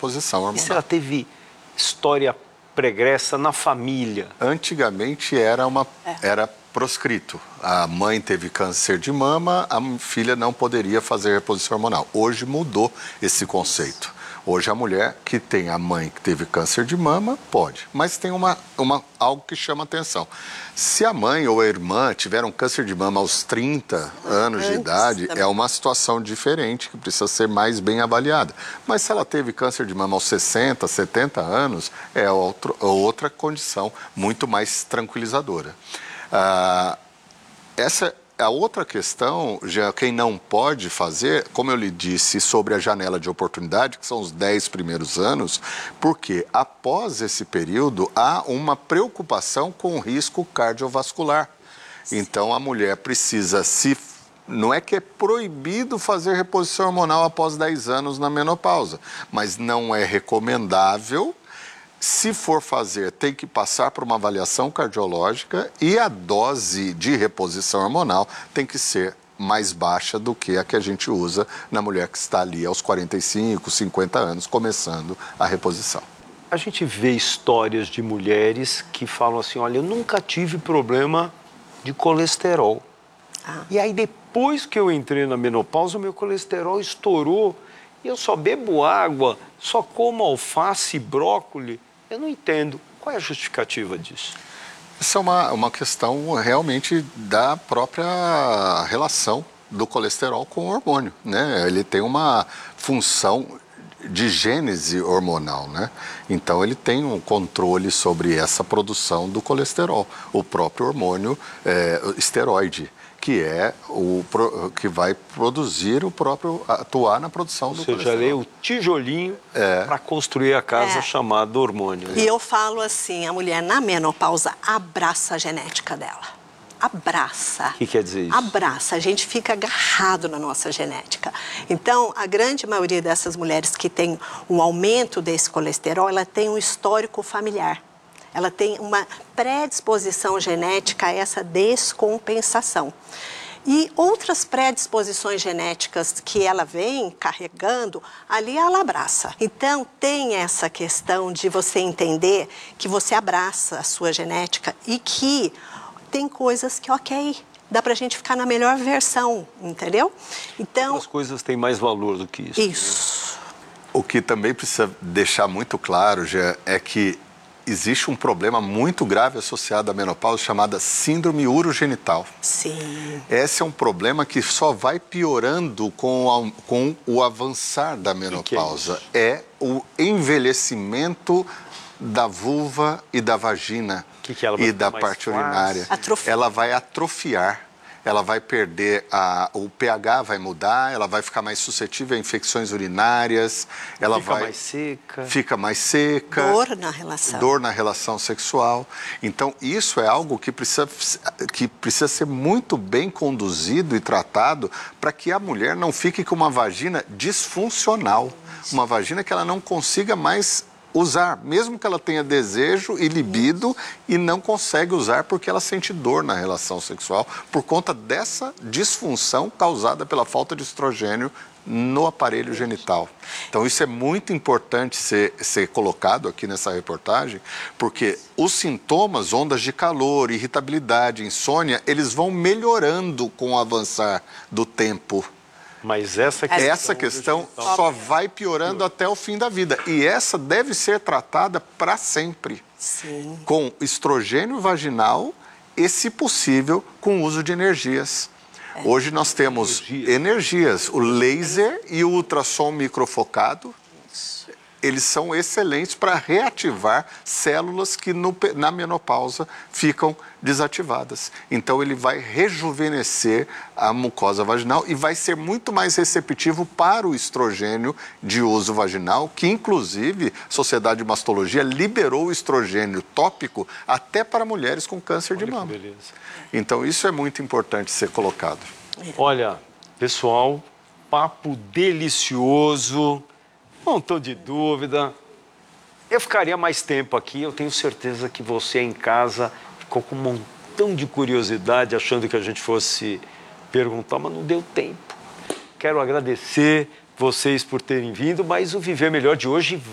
reposição hormonal. E se ela teve história pregressa na família? Antigamente era proscrito. A mãe teve câncer de mama, a filha não poderia fazer reposição hormonal. Hoje mudou esse conceito. Hoje a mulher que tem a mãe que teve câncer de mama, pode. Mas tem algo que chama atenção. Se a mãe ou a irmã tiveram câncer de mama aos 30 anos de idade, é uma situação diferente que precisa ser mais bem avaliada. Mas se ela teve câncer de mama aos 60, 70 anos, é outra condição muito mais tranquilizadora. A outra questão, já quem não pode fazer, como eu lhe disse, sobre a janela de oportunidade, que são os 10 primeiros anos, porque após esse período há uma preocupação com o risco cardiovascular. Então a mulher precisa não é que é proibido fazer reposição hormonal após 10 anos na menopausa, mas não é recomendável. Se for fazer, tem que passar por uma avaliação cardiológica e a dose de reposição hormonal tem que ser mais baixa do que a que a gente usa na mulher que está ali aos 45, 50 anos, começando a reposição. A gente vê histórias de mulheres que falam assim, olha, eu nunca tive problema de colesterol. E aí depois que eu entrei na menopausa, o meu colesterol estourou e eu só bebo água, só como alface e brócolis. Eu não entendo. Qual é a justificativa disso? Isso é uma questão realmente da própria relação do colesterol com o hormônio, né? Ele tem uma função de gênese hormonal, né? Então ele tem um controle sobre essa produção do colesterol, o próprio hormônio esteroide, que é que vai produzir atuar na produção do colesterol. Ou seja, ele é o tijolinho para construir a casa chamada hormônio. E eu falo assim, a mulher na menopausa abraça a genética dela. Abraça. O que quer dizer isso? Abraça. A gente fica agarrado na nossa genética. Então, a grande maioria dessas mulheres que tem um aumento desse colesterol, ela tem um histórico familiar. Ela tem uma predisposição genética a essa descompensação. E outras predisposições genéticas que ela vem carregando, ali ela abraça. Então, tem essa questão de você entender que você abraça a sua genética e que tem coisas que, ok, dá pra gente ficar na melhor versão, entendeu? Então, as coisas têm mais valor do que isso. Isso. O que também precisa deixar muito claro, já é que existe um problema muito grave associado à menopausa chamada síndrome urogenital. Sim. Esse é um problema que só vai piorando com o avançar da menopausa. É o envelhecimento da vulva e da vagina e da parte urinária. Ela vai atrofiar. Ela vai perder, o pH vai mudar, ela vai ficar mais suscetível a infecções urinárias, ela fica mais seca. Dor na relação. Dor na relação sexual. Então, isso é algo que precisa ser muito bem conduzido e tratado para que a mulher não fique com uma vagina disfuncional. Uma vagina que ela não consiga mais usar, mesmo que ela tenha desejo e libido e não consegue usar porque ela sente dor na relação sexual por conta dessa disfunção causada pela falta de estrogênio no aparelho genital. Então isso é muito importante ser colocado aqui nessa reportagem, porque os sintomas, ondas de calor, irritabilidade, insônia, eles vão melhorando com o avançar do tempo. Mas essa questão só vai piorando até o fim da vida. E essa deve ser tratada para sempre. Sim. Com estrogênio vaginal e, se possível, com o uso de energias. Hoje nós temos energias, o laser e o ultrassom microfocado. Eles são excelentes para reativar células que na menopausa ficam desativadas. Então ele vai rejuvenescer a mucosa vaginal e vai ser muito mais receptivo para o estrogênio de uso vaginal, que inclusive a Sociedade de Mastologia liberou o estrogênio tópico até para mulheres com câncer de mama. Então isso é muito importante ser colocado. Olha, pessoal, papo delicioso. Montão de dúvida. Eu ficaria mais tempo aqui, eu tenho certeza que você em casa ficou com um montão de curiosidade, achando que a gente fosse perguntar, mas não deu tempo. Quero agradecer vocês por terem vindo, mas o Viver Melhor de hoje